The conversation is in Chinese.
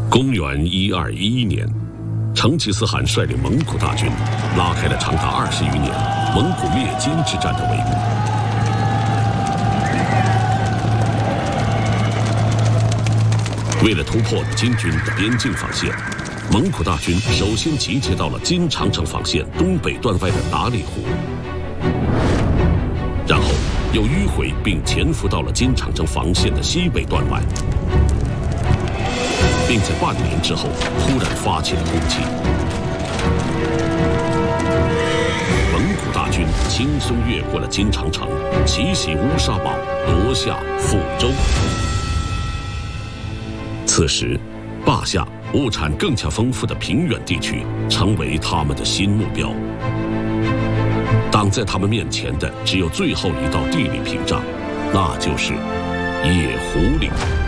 公元1211年，成吉思汗率领蒙古大军，拉开了长达20余年蒙古灭金之战的帷幕。为了突破金军的边境防线，蒙古大军首先集结到了金长城防线东北段外的达里湖，然后又迂回并潜伏到了金长城防线的西北段外，并在半年之后突然发起了攻击。蒙古大军轻松越过了金长城，奇袭乌沙堡，夺下抚州。此时，坝下物产更加丰富的平原地区成为他们的新目标。挡在他们面前的只有最后一道地理屏障，那就是野狐岭。